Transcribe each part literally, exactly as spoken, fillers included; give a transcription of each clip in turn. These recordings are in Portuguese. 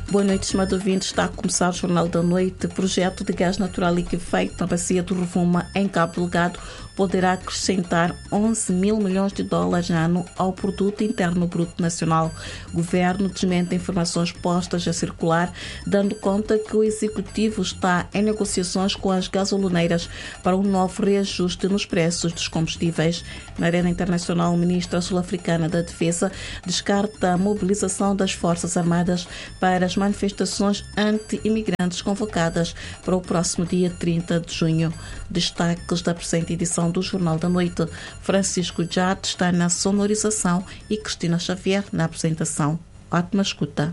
Boa noite, estimado ouvinte. Está a começar o Jornal da Noite. Projeto de gás natural liquefeito na bacia do Rovuma, em Cabo Delgado, poderá acrescentar onze mil milhões de dólares ano ao produto interno bruto nacional. O governo desmente informações postas a circular, dando conta que o executivo está em negociações com as gasolineiras para um novo reajuste nos preços dos combustíveis. Na arena internacional, a ministra sul-africana da Defesa descarta a mobilização das Forças Armadas para as manifestações anti-imigrantes convocadas para o próximo dia trinta de junho. Destaques da presente edição do Jornal da Noite. Francisco Jade está na sonorização e Cristina Xavier na apresentação. Ótima escuta.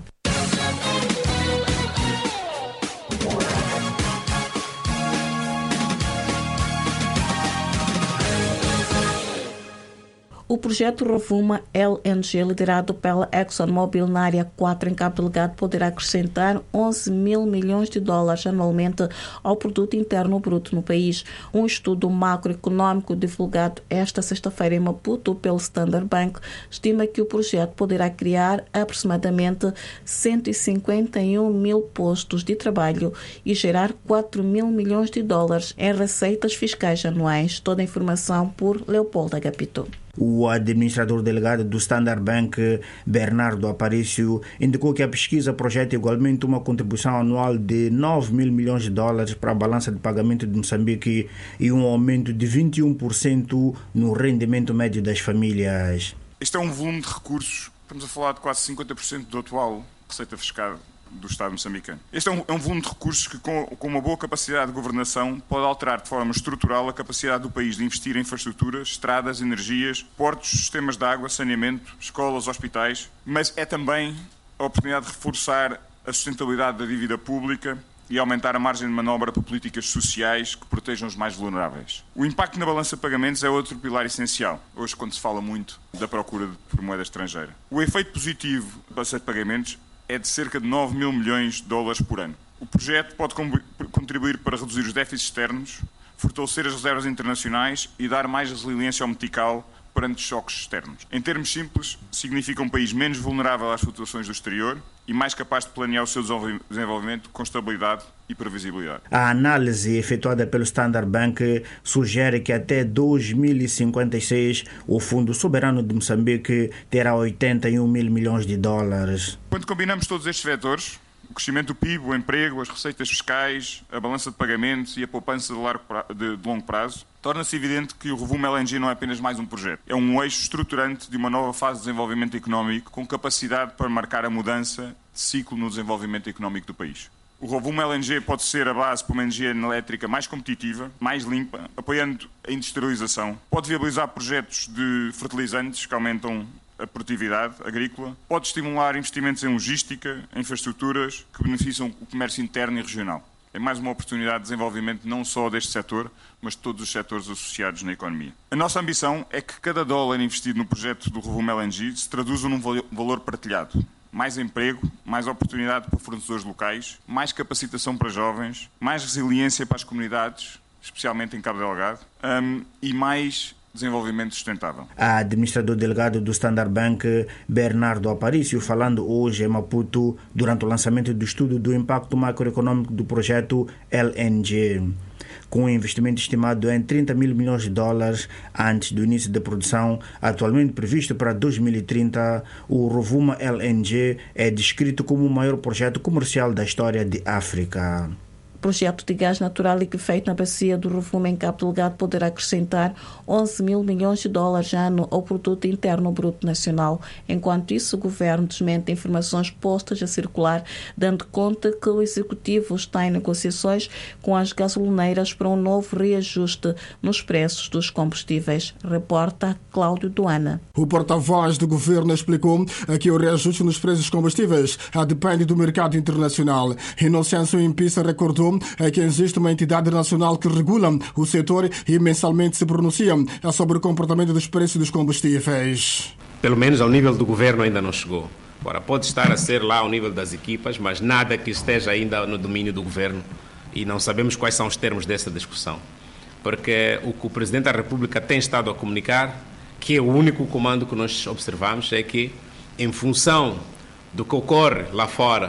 O projeto Rovuma L N G, liderado pela ExxonMobil na área quatro em Cabo Delgado, poderá acrescentar onze mil milhões de dólares anualmente ao produto interno bruto no país. Um estudo macroeconômico divulgado esta sexta-feira em Maputo pelo Standard Bank estima que o projeto poderá criar aproximadamente cento e cinquenta e um mil postos de trabalho e gerar quatro mil milhões de dólares em receitas fiscais anuais. Toda a informação por Leopoldo Agapito. O administrador delegado do Standard Bank, Bernardo Aparício, indicou que a pesquisa projeta igualmente uma contribuição anual de nove mil milhões de dólares para a balança de pagamento de Moçambique e um aumento de vinte e um por cento no rendimento médio das famílias. Este é um volume de recursos, estamos a falar de quase cinquenta por cento do atual receita fiscal do Estado moçambicano. Este é um, é um volume de recursos que, com, com uma boa capacidade de governação, pode alterar de forma estrutural a capacidade do país de investir em infraestruturas, estradas, energias, portos, sistemas de água, saneamento, escolas, hospitais, mas é também a oportunidade de reforçar a sustentabilidade da dívida pública e aumentar a margem de manobra para políticas sociais que protejam os mais vulneráveis. O impacto na balança de pagamentos é outro pilar essencial, hoje quando se fala muito da procura por moeda estrangeira. O efeito positivo da balança de pagamentos é de cerca de nove mil milhões de dólares por ano. O projeto pode contribuir para reduzir os déficits externos, fortalecer as reservas internacionais e dar mais resiliência ao metical perante choques externos. Em termos simples, significa um país menos vulnerável às flutuações do exterior e mais capaz de planear o seu desenvolvimento com estabilidade e previsibilidade. A análise efetuada pelo Standard Bank sugere que até dois mil e cinquenta e seis o Fundo Soberano de Moçambique terá oitenta e um mil milhões de dólares. Quando combinamos todos estes vetores, o crescimento do P I B, o emprego, as receitas fiscais, a balança de pagamentos e a poupança de, largo pra... de longo prazo, torna-se evidente que o Rovuma L N G não é apenas mais um projeto. É um eixo estruturante de uma nova fase de desenvolvimento económico com capacidade para marcar a mudança de ciclo no desenvolvimento económico do país. O Rovuma L N G pode ser a base para uma energia elétrica mais competitiva, mais limpa, apoiando a industrialização. Pode viabilizar projetos de fertilizantes que aumentam a produtividade agrícola. Pode estimular investimentos em logística, em infraestruturas que beneficiam o comércio interno e regional. É mais uma oportunidade de desenvolvimento não só deste setor, mas de todos os setores associados na economia. A nossa ambição é que cada dólar investido no projeto do Rovuma L N G se traduza num valor partilhado. Mais emprego, mais oportunidade para fornecedores locais, mais capacitação para jovens, mais resiliência para as comunidades, especialmente em Cabo Delgado, um, e mais desenvolvimento sustentável. A administrador delegado do Standard Bank, Bernardo Aparício, falando hoje em Maputo durante o lançamento do estudo do impacto macroeconômico do projeto L N G. Com um investimento estimado em trinta mil milhões de dólares antes do início da produção, atualmente previsto para dois mil e trinta, o Rovuma L N G é descrito como o maior projeto comercial da história de África. O projeto de gás natural liquefeito na bacia do Rovuma em Cabo Delgado poderá acrescentar onze mil milhões de dólares ano ao produto interno bruto nacional. Enquanto isso, o governo desmente informações postas a circular, dando conta que o executivo está em negociações com as gasolineiras para um novo reajuste nos preços dos combustíveis. Reporta Cláudio Duana. O porta-voz do governo explicou que o reajuste nos preços dos combustíveis depende do mercado internacional. Inocêncio Impissa recordou que existe uma entidade nacional que regula o setor e mensalmente se pronuncia sobre o comportamento dos preços dos combustíveis. Pelo menos ao nível do governo ainda não chegou. Agora, pode estar a ser lá ao nível das equipas, mas nada que esteja ainda no domínio do governo e não sabemos quais são os termos dessa discussão. Porque o que o Presidente da República tem estado a comunicar, que é o único comando que nós observamos, é que, em função do que ocorre lá fora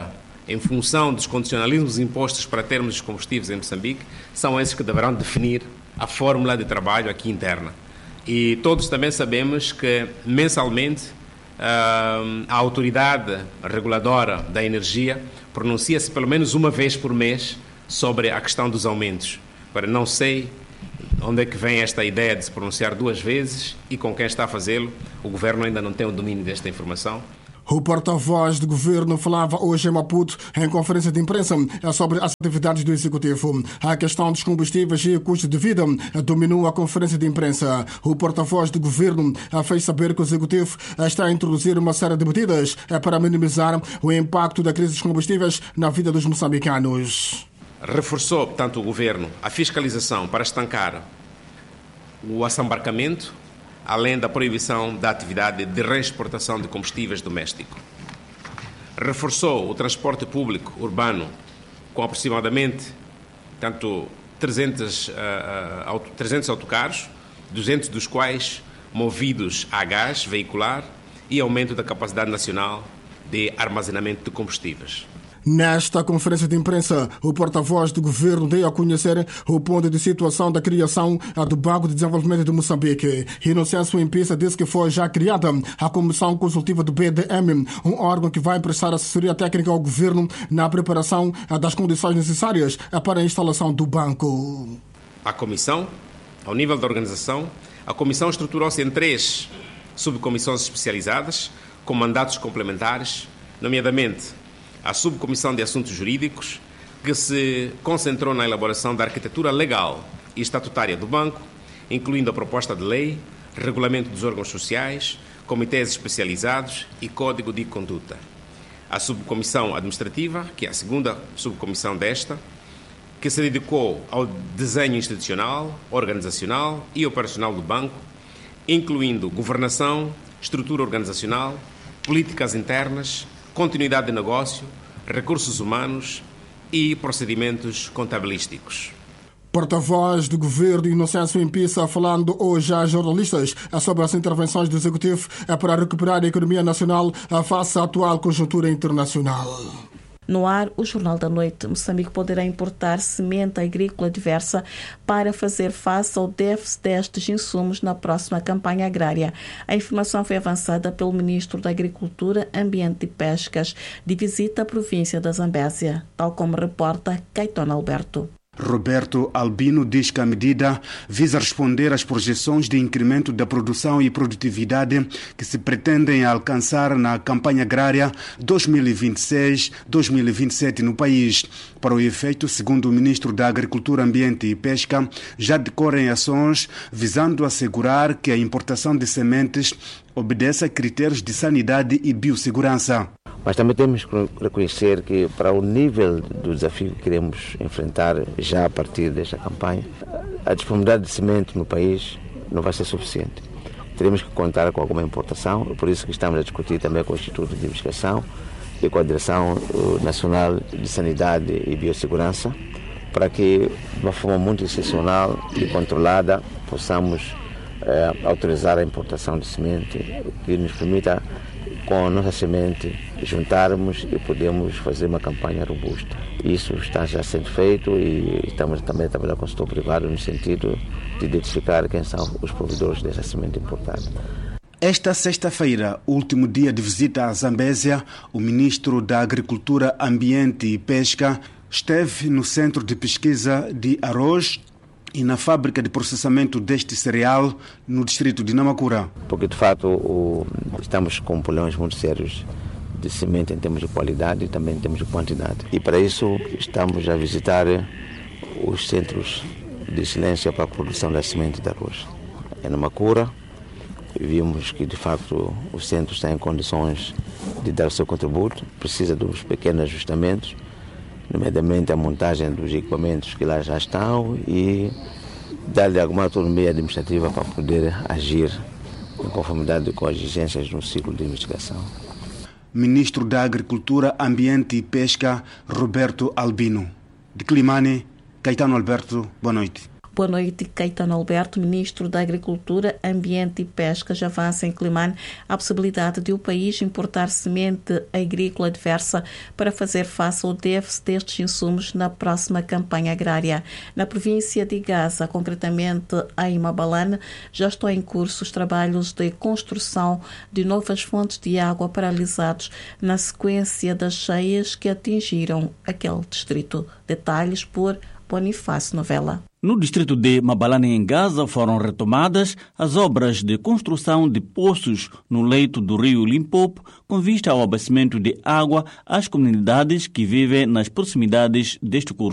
em função dos condicionalismos impostos para termos os combustíveis em Moçambique, são esses que deverão definir a fórmula de trabalho aqui interna. E todos também sabemos que, mensalmente, a autoridade reguladora da energia pronuncia-se pelo menos uma vez por mês sobre a questão dos aumentos. Agora, não sei onde é que vem esta ideia de se pronunciar duas vezes e com quem está a fazê-lo. O Governo ainda não tem o domínio desta informação. O porta-voz do governo falava hoje em Maputo, em conferência de imprensa, sobre as atividades do Executivo. A questão dos combustíveis e o custo de vida dominou a conferência de imprensa. O porta-voz do governo fez saber que o Executivo está a introduzir uma série de medidas para minimizar o impacto da crise dos combustíveis na vida dos moçambicanos. Reforçou, portanto, o governo a fiscalização para estancar o assambarcamento, além da proibição da atividade de reexportação de combustíveis domésticos. Reforçou o transporte público urbano com aproximadamente tanto trezentos, uh, trezentos autocarros, duzentos dos quais movidos a gás veicular, e aumento da capacidade nacional de armazenamento de combustíveis. Nesta conferência de imprensa, o porta-voz do governo deu a conhecer o ponto de situação da criação do Banco de Desenvolvimento de Moçambique. Inocêncio Impisa disse que foi já criada a Comissão Consultiva do B D M, um órgão que vai prestar assessoria técnica ao governo na preparação das condições necessárias para a instalação do banco. A comissão, ao nível da organização, a comissão estruturou-se em três subcomissões especializadas com mandatos complementares, nomeadamente a Subcomissão de Assuntos Jurídicos, que se concentrou na elaboração da arquitetura legal e estatutária do banco, incluindo a proposta de lei, regulamento dos órgãos sociais, comitês especializados e código de conduta. A Subcomissão Administrativa, que é a segunda subcomissão desta, que se dedicou ao desenho institucional, organizacional e operacional do banco, incluindo governação, estrutura organizacional, políticas internas, continuidade de negócio, recursos humanos e procedimentos contabilísticos. Porta-voz do governo Inocêncio Impisa falando hoje a jornalistas sobre as intervenções do Executivo para recuperar a economia nacional face à atual conjuntura internacional. No ar, o Jornal da Noite. Moçambique poderá importar semente agrícola diversa para fazer face ao déficit destes insumos na próxima campanha agrária. A informação foi avançada pelo Ministro da Agricultura, Ambiente e Pescas, de visita à província da Zambésia, tal como reporta Caetano Alberto. Roberto Albino diz que a medida visa responder às projeções de incremento da produção e produtividade que se pretendem alcançar na campanha agrária dois mil e vinte e seis a dois mil e vinte e sete no país. Para o efeito, segundo o Ministro da Agricultura, Ambiente e Pesca, já decorrem ações visando assegurar que a importação de sementes obedeça a critérios de sanidade e biossegurança. Mas também temos que reconhecer que, para o nível do desafio que queremos enfrentar já a partir desta campanha, a disponibilidade de semente no país não vai ser suficiente. Teremos que contar com alguma importação, por isso que estamos a discutir também com o Instituto de Investigação e com a Direção Nacional de Sanidade e Biossegurança, para que, de uma forma muito excepcional e controlada, possamos eh, autorizar a importação de semente que nos permita, com a nossa semente, juntarmos e podemos fazer uma campanha robusta. Isso está já sendo feito e estamos também a trabalhar com o setor privado no sentido de identificar quem são os provedores dessa semente importada. Esta sexta-feira, último dia de visita à Zambésia, o Ministro da Agricultura, Ambiente e Pesca esteve no Centro de Pesquisa de Arroz e na fábrica de processamento deste cereal no distrito de Namakura. Porque, de fato, o, estamos com problemas muito sérios de semente em termos de qualidade e também em termos de quantidade. E, para isso, estamos a visitar os centros de excelência para a produção da semente de arroz. Em Namakura, vimos que, de facto, o centro está em condições de dar o seu contributo, precisa dos pequenos ajustamentos, nomeadamente a montagem dos equipamentos que lá já estão e dar-lhe alguma autonomia administrativa para poder agir em conformidade com as exigências no ciclo de investigação. Ministro da Agricultura, Ambiente e Pesca, Roberto Albino. De Climane, Caetano Alberto, boa noite. Boa noite, Caetano Alberto, Ministro da Agricultura, Ambiente e Pesca, já avança em Climane a possibilidade de o país importar semente agrícola diversa para fazer face ao déficit destes insumos na próxima campanha agrária. Na província de Gaza, concretamente em Mabalane, já estão em curso os trabalhos de construção de novas fontes de água paralisados na sequência das cheias que atingiram aquele distrito. Detalhes por Bonifácio Novela. No distrito de Mabalane, em Gaza, foram retomadas as obras de construção de poços no leito do rio Limpopo, com vista ao abastecimento de água às comunidades que vivem nas proximidades deste curso.